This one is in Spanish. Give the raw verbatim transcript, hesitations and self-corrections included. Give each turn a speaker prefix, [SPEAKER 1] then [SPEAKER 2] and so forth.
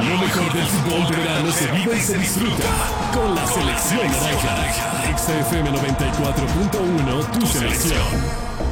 [SPEAKER 1] Lo mejor del fútbol de verano se vive y se disfruta con la selección naranja. X F M noventa y cuatro punto uno, tu selección.